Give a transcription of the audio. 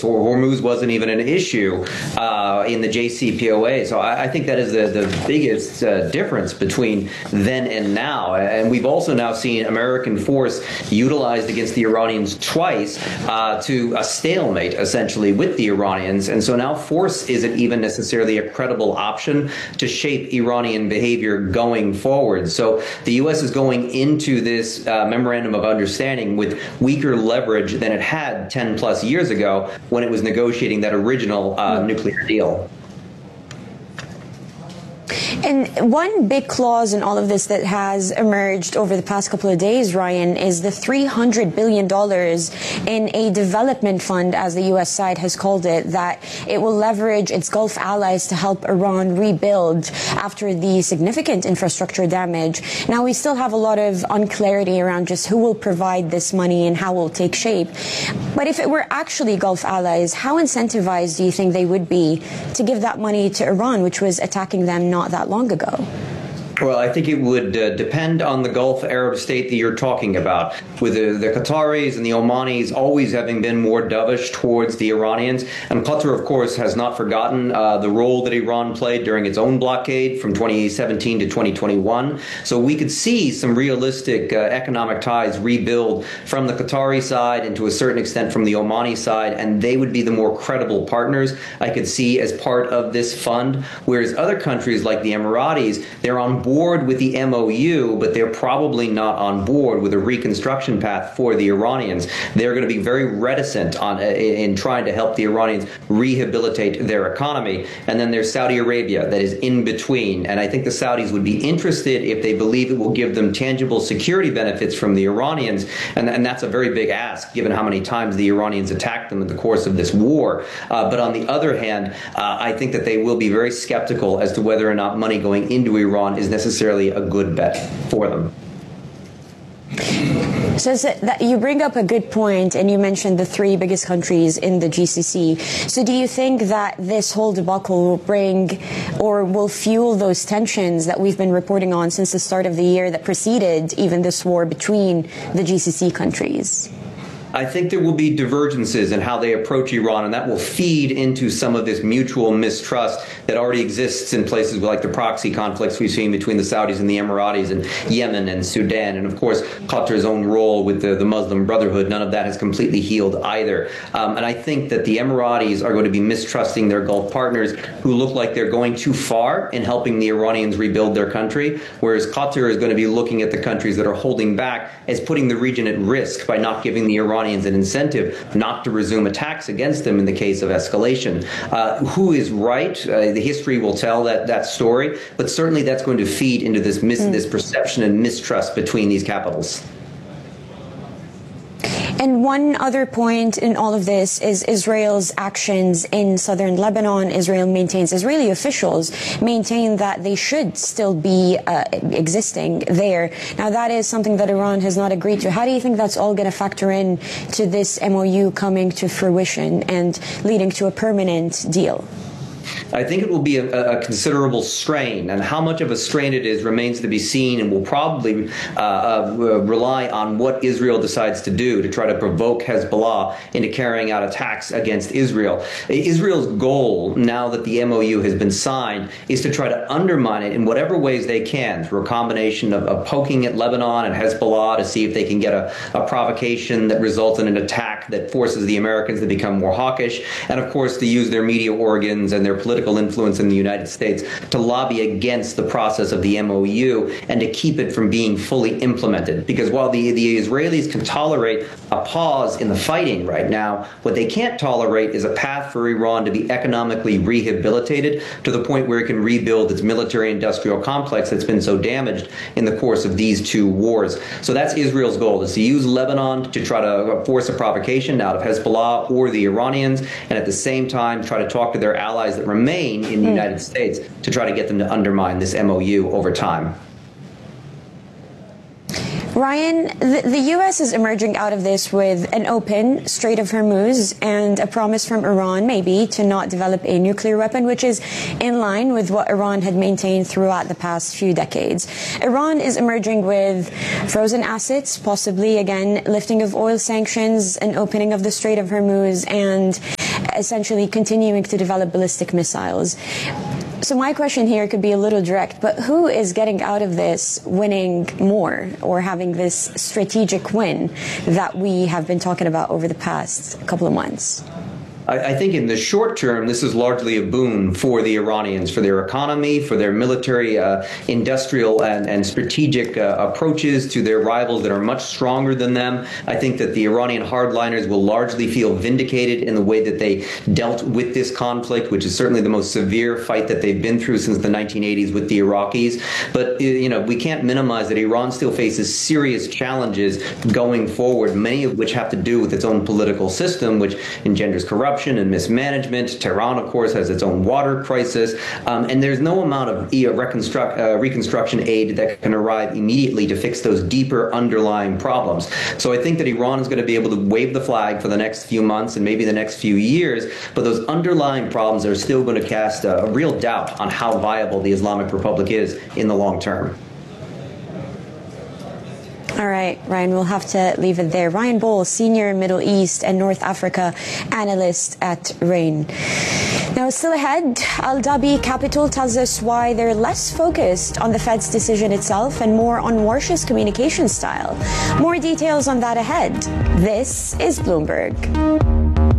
Hormuz wasn't even an issue in the JCPOA. So I think that is the biggest difference between then and now. And we've also now seen American force utilized against the Iranians twice to a stalemate, essentially, with the Iranians. And so now force isn't even necessarily a credible option to shape Iranian behavior going forward. So the U.S. is going into this memorandum of understanding with weaker leverage than it had 10 plus years ago, when it was negotiating that original nuclear deal. And one big clause in all of this that has emerged over the past couple of days, Ryan, is the $300 billion in a development fund, as the U.S. side has called it, that it will leverage its Gulf allies to help Iran rebuild after the significant infrastructure damage. Now, we still have a lot of unclarity around just who will provide this money and how it will take shape. But if it were actually Gulf allies, how incentivized do you think they would be to give that money to Iran, which was attacking them not that long ago? Well, I think it would depend on the Gulf Arab state that you're talking about, with the Qataris and the Omanis always having been more dovish towards the Iranians. And Qatar, of course, has not forgotten the role that Iran played during its own blockade from 2017 to 2021. So we could see some realistic economic ties rebuild from the Qatari side and to a certain extent from the Omani side, and they would be the more credible partners I could see as part of this fund, whereas other countries like the Emiratis, they're on board with the MOU, but they're probably not on board with a reconstruction path for the Iranians. They're going to be very reticent in trying to help the Iranians rehabilitate their economy. And then there's Saudi Arabia that is in between. And I think the Saudis would be interested if they believe it will give them tangible security benefits from the Iranians. And that's a very big ask, given how many times the Iranians attacked them in the course of this war. But on the other hand, I think that they will be very skeptical as to whether or not money going into Iran is necessarily a good bet for them. So that you bring up a good point, and you mentioned the three biggest countries in the GCC. So do you think that this whole debacle will bring or will fuel those tensions that we've been reporting on since the start of the year that preceded even this war between the GCC countries? I think there will be divergences in how they approach Iran, and that will feed into some of this mutual mistrust that already exists in places like the proxy conflicts we've seen between the Saudis and the Emiratis and Yemen and Sudan. And of course, Qatar's own role with the Muslim Brotherhood, none of that has completely healed either. And I think that the Emiratis are going to be mistrusting their Gulf partners who look like they're going too far in helping the Iranians rebuild their country, whereas Qatar is going to be looking at the countries that are holding back as putting the region at risk by not giving the Iranians an incentive not to resume attacks against them in the case of escalation. Who is right? The history will tell that story, but certainly that's going to feed into this perception and mistrust between these capitals. And one other point in all of this is Israel's actions in southern Lebanon. Israeli officials maintain that they should still be existing there. Now, that is something that Iran has not agreed to. How do you think that's all going to factor in to this MOU coming to fruition and leading to a permanent deal? I think it will be a considerable strain, and how much of a strain it is remains to be seen, and will probably rely on what Israel decides to do to try to provoke Hezbollah into carrying out attacks against Israel. Israel's goal, now that the MOU has been signed, is to try to undermine it in whatever ways they can, through a combination of poking at Lebanon and Hezbollah to see if they can get a provocation that results in an attack that forces the Americans to become more hawkish, and of course to use their media organs and their political influence in the United States to lobby against the process of the MOU and to keep it from being fully implemented. Because while the Israelis can tolerate a pause in the fighting right now, what they can't tolerate is a path for Iran to be economically rehabilitated to the point where it can rebuild its military-industrial complex that's been so damaged in the course of these two wars. So that's Israel's goal, is to use Lebanon to try to force a provocation out of Hezbollah or the Iranians, and at the same time try to talk to their allies that remain in the United States to try to get them to undermine this MOU over time. Ryan, the U.S. is emerging out of this with an open Strait of Hormuz and a promise from Iran, maybe, to not develop a nuclear weapon, which is in line with what Iran had maintained throughout the past few decades. Iran is emerging with frozen assets, possibly, again, lifting of oil sanctions, an opening of the Strait of Hormuz, and essentially continuing to develop ballistic missiles. So my question here could be a little direct, but who is getting out of this winning more or having this strategic win that we have been talking about over the past couple of months? I think in the short term, this is largely a boon for the Iranians, for their economy, for their military, industrial, and strategic approaches to their rivals that are much stronger than them. I think that the Iranian hardliners will largely feel vindicated in the way that they dealt with this conflict, which is certainly the most severe fight that they've been through since the 1980s with the Iraqis. But, we can't minimize that Iran still faces serious challenges going forward, many of which have to do with its own political system, which engenders corruption and mismanagement. Tehran, of course, has its own water crisis, and there's no amount of reconstruction aid that can arrive immediately to fix those deeper underlying problems. So I think that Iran is going to be able to wave the flag for the next few months and maybe the next few years, but those underlying problems are still going to cast a real doubt on how viable the Islamic Republic is in the long term. All right, Ryan, we'll have to leave it there. Ryan Bowles, Senior Middle East and North Africa Analyst at RANE. Now, still ahead, Al Dhabi Capital tells us why they're less focused on the Fed's decision itself and more on Warsh's communication style. More details on that ahead. This is Bloomberg.